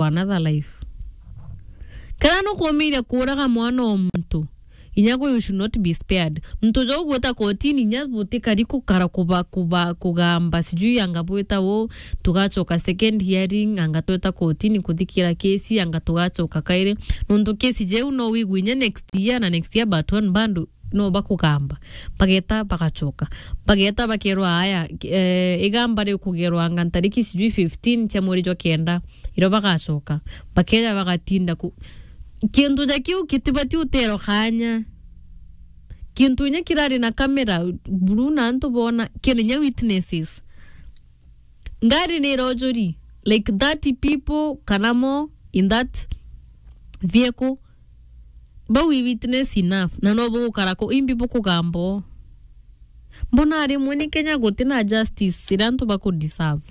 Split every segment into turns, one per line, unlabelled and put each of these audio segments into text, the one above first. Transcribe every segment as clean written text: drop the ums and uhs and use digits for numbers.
another life. Kana no komira kuraga mwana omuntu. Inyago you should not be spared. Mtu jo gweta kotini nyabuti kariko kara kugamba sijui angabweta wo tugachoka second hearing angatweta kotini kudikira kesi angatugachoka kaire nundu kesi je uno wigwinya next year baton bandu no bakugamba bageta bagachoka bageta bakerwa aya igamba re kugerwa ngantariki sijui 15 cha muri jo kenda iro bagachoka bakera bagatinda ku kintu jakiu kitibati utero khanya kintu nya kirari na kamera bruna anto bona kenya witnesses ngari ne rojori like 30 people kanamo in that vehicle but we witness enough na no bo karako imbi boko gambo mbona ari mwini Kenya gotina justice siranto bako deserve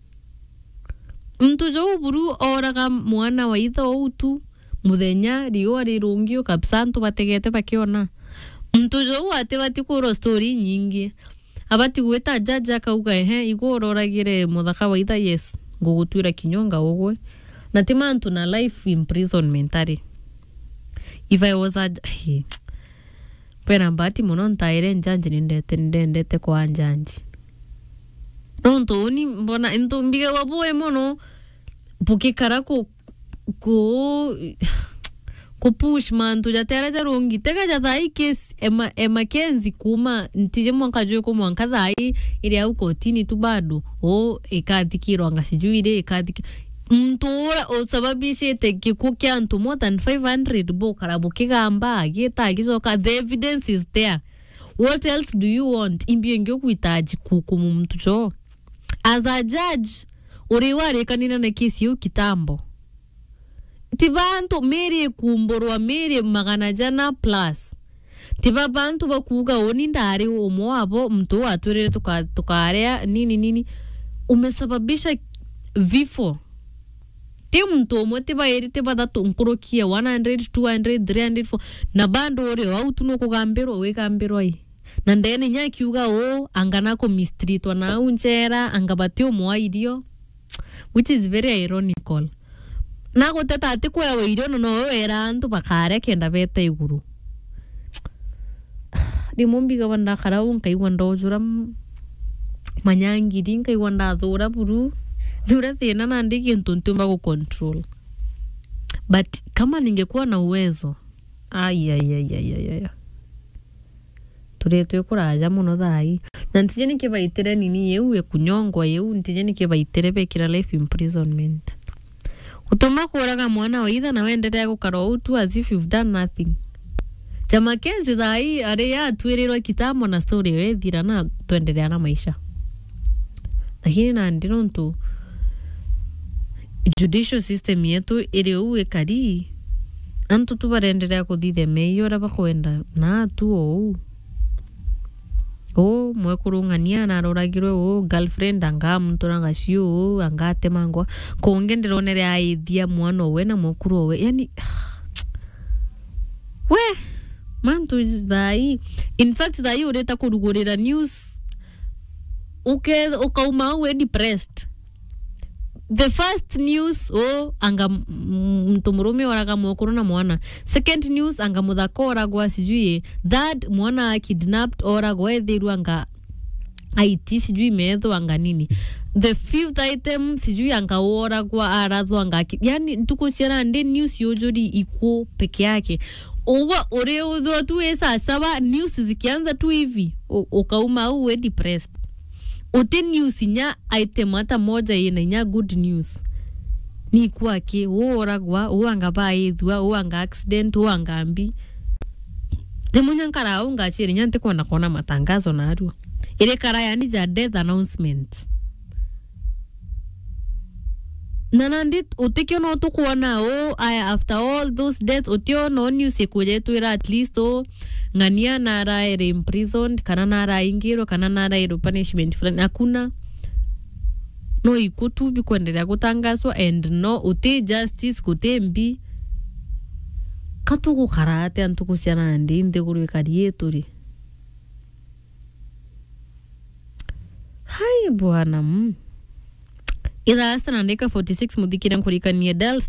mtu jo buru oraga mwana wa itho utu muthenya rio rirungio kabisa ntu bategete bakiona mtu jo ate bati kuro story nyingi abati gweta jaja kauga igororagire muthaka wa itha yes ngugutwira kinyonga ogwe na timantu na life imprisonment ari if I was a pera mbati muno ntaire njanje ndete kwa njanje nonto oni mbona ento mbiga waboe mono bukikara ko push man tu jatera jarongi tega jathai case ema kenzi kuma ntije mwanka jwe ko mwanka thai iri au kotini tu bado ikathikirwa ngasijuire ikathiki mtora o sababishe teki kukya ntu more than 500 bokara bukigamba agita gizoka the evidence is there. What else do you want? Imbienge kuitaji kukumu mtu cho as a judge uriware kanina na kesi yo kitambo tibantu mere kumborwa mere magana jana plus tibabantu bakuga oni ndari omo abo mtu aturere tukarea nini umesababisha vifo te mtu omo tibaeri tibadatu nkurokia 100 200 300 4 na bando ore autu no kugambero wekambero ai na ndene nyakiuga angana ko mystery to na unchera angabati omo idio which is very ironical. Nago teta ati kwa wirio no era antu bakare kenda beta iguru di mombiga wanda kharau kai wanda ojura manyangi din kai wanda dhura buru dura tena na ndiki ntuntumba ku control but kama ningekuwa na uwezo turetwe kuraja muno thai na ntije nikibaitere nini yewe kunyongwa yewe ntije nikibaitere bekira life imprisonment utoma kuraga mwana wa itha na wenderea gukara utu as if you've done nothing. Jama kenzi thai ari ya twirirwa kitamo na story wethira na tuendelea na maisha. Lakini na ndino ntu judicial system yetu iri uwe kari antu tubarenderea kuthithe meiyora bakwenda na tu mwekurungania na roragirwe girlfriend anga mturanga cio anga temangwa kongenderonere aithia mwana we na mukuru we yani we mantu zai in fact zai ureta kurugurira news ukauma we depressed. The first news anga mtumurume waraga mukuru na mwana. Second news anga muthako oragwa sijui third mwana kidnapped oragwa ethiru anga IT sijui metho anga nini. The fifth item sijui anga oragwa aradho anga yani ntukuciana ndi news yojori iko peke yake. Owa ore udhura tu esa saba news zikianza tu hivi ukauma uwe depressed. Ute news nya item hata moja ina nya good news ni kwake oragwa uanga baithwa uanga accident uanga ambi demunya nkara unga chiri nyante kona matangazo na arua ile kara yani ja death announcement nanandi utikyo no tukuona after all those deaths utio no news ikuje tuira at least ngania nara ere imprisoned kana nara ingiro kana nara ero punishment fulani hakuna no ikutu bikuendelea kutangazwa and no uti justice kutembi katuko karate antukusiana ndinde kurikari yetu ri hai bwana ila asta naandika 46 mudhikira kurikania